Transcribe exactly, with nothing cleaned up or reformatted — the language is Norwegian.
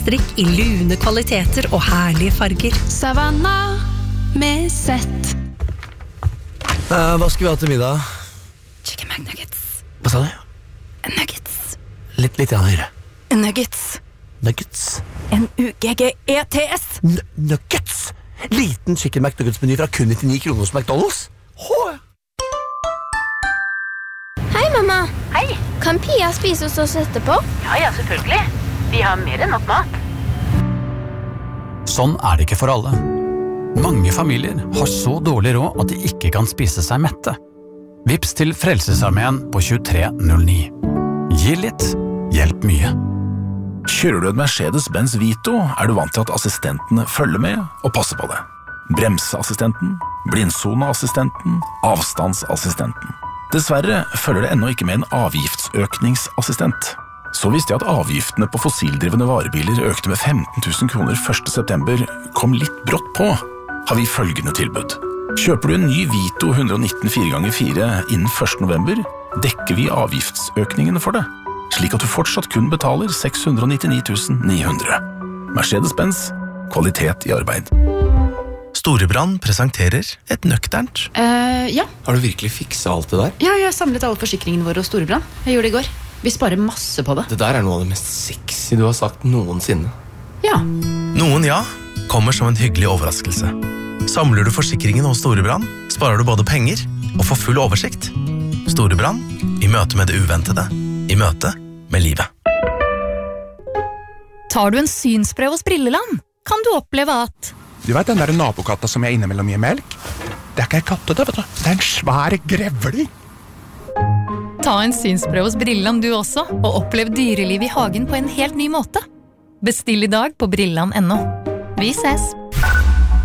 Strikk i lune kvaliteter og herlige farger. Savannah med sett. Uh, hva skal vi ha til middag? Chicken McNuggets. Hva sa du? Nuggets. Litt, litt igjen høyre. Nuggets. Nuggets. N U G G E T S. N nuggets? Liten chicken McNuggets-meny fra kun nittini kroner hos McDonald's? Hå! Hei, mamma. Hei. Kan Pia spise hos oss etterpå? Ja, ja, selvfølgelig. Vi har mer enn nok mat. Sånn er det ikke for alle. Mange familier har så dårlig råd at de ikke kan spise seg mette. Vips til Frelsesarmeen på tjuetre null ni. Gi litt, hjelp mye. Kjører du en Mercedes-Benz Vito, er du vant til at assistentene følger med og passer på det. Bremseassistenten, blindsoneassistenten, avstandsassistenten. Dessverre følger det ennå ikke med en avgiftsøkningsassistent. Så visste jeg at avgiftene på fossildrivende varebiler økte med femten tusen kroner første september, kom litt brått på, har vi følgende tilbud. Kjøper du en ny Vito one nineteen fire ganger fire innen første november, dekker vi avgiftsøkningene for det, slik at du fortsatt kun betaler seks hundre nittini tusen ni hundre. Mercedes-Benz, kvalitet i arbeid. Storebrand presenterer et nøkternt. Uh, ja. Har du virkelig fikset alt det der? Ja, jeg har samlet alle forsikringene våre hos Storebrand. Jeg gjorde det i går. Vi sparer masse på det. Det der er noe av det mest sexy du har sagt noensinne. Ja. Noen ja, kommer som en hyggelig overraskelse. Samler du forsikringen hos Storebrand, sparer du både penger og får full oversikt. Storebrand, i møte med det uventede, i møte med livet. Tar du en synsprøve hos Brilleland, kan du oppleve at... Du vet den der nabokatta som jeg innimellom gir melk? Det er ikke en katte, det, vet du. Det er en svær grevling. Ta en synsprøve hos Brilleland du også, og opplev dyreliv i hagen på en helt ny måte. Bestill i dag på brilleland punktum no. Vi ses!